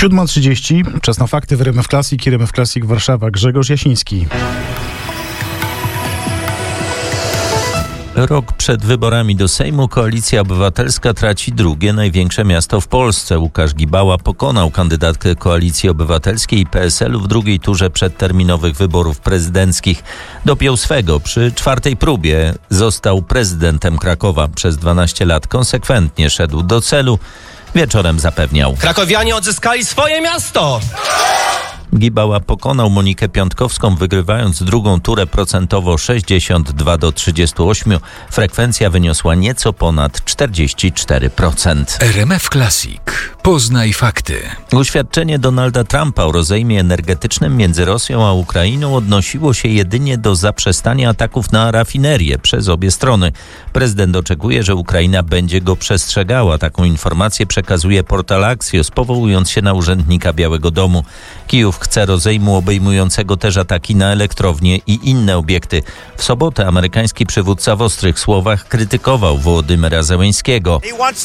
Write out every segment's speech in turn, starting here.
7:30, czas na fakty w RMF Classic i RMF Classic Warszawa. Grzegorz Jasiński. Rok przed wyborami do Sejmu Koalicja Obywatelska traci drugie największe miasto w Polsce. Łukasz Gibała pokonał kandydatkę Koalicji Obywatelskiej i PSL-u w drugiej turze przedterminowych wyborów prezydenckich. Dopiął swego. Przy czwartej próbie został prezydentem Krakowa. Przez 12 lat konsekwentnie szedł do celu. Wieczorem zapewniał: krakowianie odzyskali swoje miasto! Gibała pokonał Monikę Piątkowską, wygrywając drugą turę procentowo 62-38. Frekwencja wyniosła nieco ponad 44%. RMF Classic. Poznaj fakty. Oświadczenie Donalda Trumpa o rozejmie energetycznym między Rosją a Ukrainą odnosiło się jedynie do zaprzestania ataków na rafinerię przez obie strony. Prezydent oczekuje, że Ukraina będzie go przestrzegała. Taką informację przekazuje portal Axios, powołując się na urzędnika Białego Domu. Kijów chce rozejmu obejmującego też ataki na elektrownie i inne obiekty. W sobotę amerykański przywódca w ostrych słowach krytykował Wołodymyra Zełeńskiego.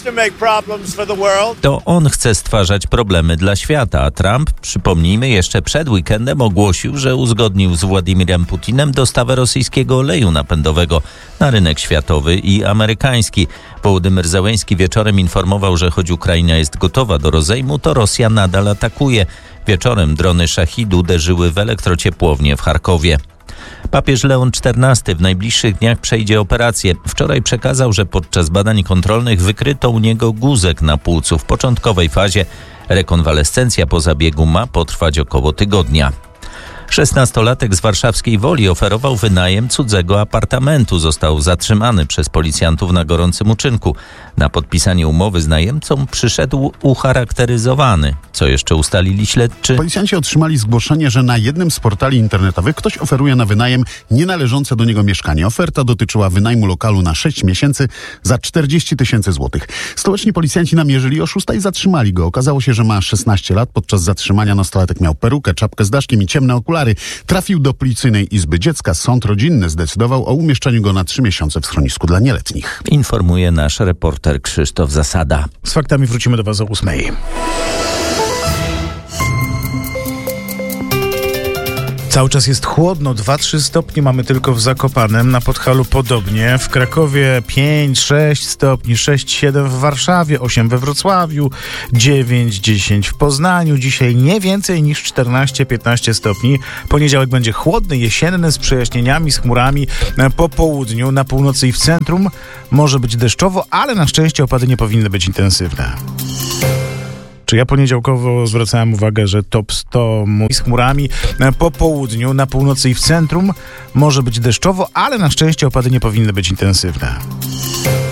To on chce stwarzać problemy dla świata, a Trump, przypomnijmy, jeszcze przed weekendem ogłosił, że uzgodnił z Władimirem Putinem dostawę rosyjskiego oleju napędowego na rynek światowy i amerykański. Wołodymyr Zełeński wieczorem informował, że choć Ukraina jest gotowa do rozejmu, to Rosja nadal atakuje. Wieczorem drony Szahidu uderzyły w elektrociepłownię w Charkowie. Papież Leon XIV w najbliższych dniach przejdzie operację. Wczoraj przekazał, że podczas badań kontrolnych wykryto u niego guzek na płucu. W początkowej fazie rekonwalescencja po zabiegu ma potrwać około tygodnia. 16-latek z warszawskiej Woli oferował wynajem cudzego apartamentu. Został zatrzymany przez policjantów na gorącym uczynku. Na podpisanie umowy z najemcą przyszedł ucharakteryzowany. Co jeszcze ustalili śledczy? Policjanci otrzymali zgłoszenie, że na jednym z portali internetowych ktoś oferuje na wynajem nienależące do niego mieszkanie. Oferta dotyczyła wynajmu lokalu na 6 miesięcy za 40 000 złotych. Stołeczni policjanci namierzyli oszusta i zatrzymali go. Okazało się, że ma 16 lat. Podczas zatrzymania nastolatek miał perukę, czapkę z daszkiem i ciemne okulary. Trafił do Policyjnej Izby Dziecka. Sąd rodzinny zdecydował o umieszczeniu go na 3 miesiące w schronisku dla nieletnich. Informuje nasz reporter Krzysztof Zasada. Z faktami wrócimy do Was o 8:00. Cały czas jest chłodno, 2-3 stopnie mamy tylko w Zakopanem, na Podhalu podobnie, w Krakowie 5-6 stopni, 6-7 w Warszawie, 8 we Wrocławiu, 9-10 w Poznaniu, dzisiaj nie więcej niż 14-15 stopni. Poniedziałek będzie chłodny, jesienny, z przejaśnieniami, z chmurami, po południu, na północy i w centrum może być deszczowo, ale na szczęście opady nie powinny być intensywne. Czy ja poniedziałkowo zwracałem uwagę, że top 100 z chmurami, po południu, na północy i w centrum może być deszczowo, ale na szczęście opady nie powinny być intensywne.